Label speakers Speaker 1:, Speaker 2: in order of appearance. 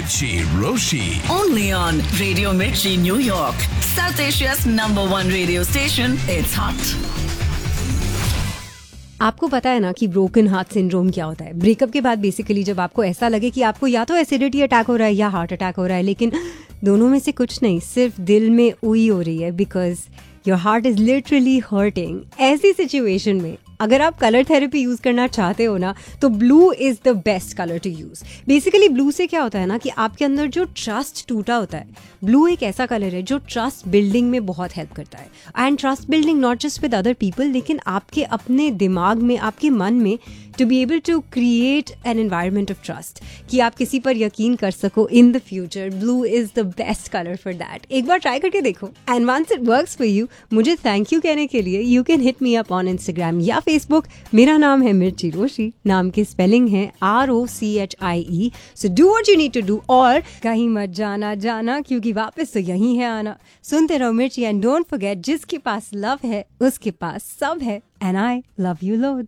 Speaker 1: Mirchi Roshi.
Speaker 2: Only on Radio Mirchi, New York. South Asia's #1 radio station. It's hot.
Speaker 3: आपको पता है ना कि ब्रोकन हार्ट सिंड्रोम क्या होता है? ब्रेकअप के बाद बेसिकली जब आपको ऐसा लगे कि आपको या तो एसिडिटी अटैक हो रहा है या हार्ट अटैक हो रहा है, लेकिन दोनों में से कुछ नहीं, सिर्फ दिल में उई हो रही है because your heart is literally hurting. ऐसी सिचुएशन में अगर आप कलर थेरेपी यूज करना चाहते हो ना, तो blue is the best colour to use. Basically blue से क्या होता है ना कि आपके अंदर जो ट्रस्ट टूटा होता है, ब्लू एक ऐसा कलर है जो ट्रस्ट बिल्डिंग में बहुत हेल्प करता है। And trust building not just with other people, लेकिन आपके अपने दिमाग में, आपके मन में, to be able to create an environment of trust, कि आप किसी पर यकीन कर सको in the future. Blue is the best colour for that. एक बार ट्राई करके देखो and once it works for you, मुझे थैंक यू कहने के लिए you can hit me up on Instagram या फेसबुक। मेरा नाम है मिर्ची रोशी, नाम की स्पेलिंग है ROCHIE। So do what you need to do, और कहीं मत जाना क्योंकि वापस तो यही है आना। सुनते रहो मिर्ची एंड डोंट फॉरगेट, जिसके पास लव है उसके पास सब है। And I love you load.